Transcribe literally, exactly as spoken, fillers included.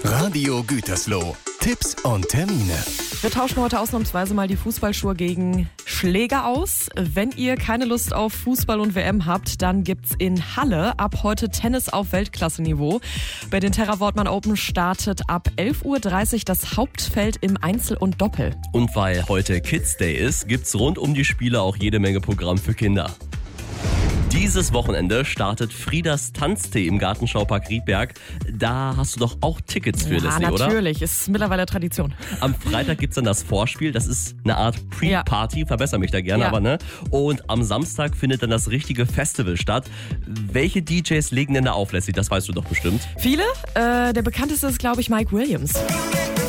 Radio Gütersloh. Tipps und Termine. Wir tauschen heute ausnahmsweise mal die Fußballschuhe gegen Schläger aus. Wenn ihr keine Lust auf Fußball und W M habt, dann gibt's in Halle ab heute Tennis auf Weltklasse-Niveau. Bei den Terra Wortmann Open startet ab elf Uhr dreißig das Hauptfeld im Einzel und Doppel. Und weil heute Kids Day ist, gibt's rund um die Spiele auch jede Menge Programm für Kinder. Dieses Wochenende startet Friedas Tanztee im Gartenschaupark Riedberg. Da hast du doch auch Tickets für, ja, Leslie, oder? Natürlich, ist mittlerweile Tradition. Am Freitag gibt's dann das Vorspiel. Das ist eine Art Pre-Party. Ja. Verbessere mich da gerne, ja. aber ne? Und am Samstag findet dann das richtige Festival statt. Welche D Js legen denn da auf, Leslie? Das weißt du doch bestimmt. Viele. Äh, der bekannteste ist, glaube ich, Mike Williams.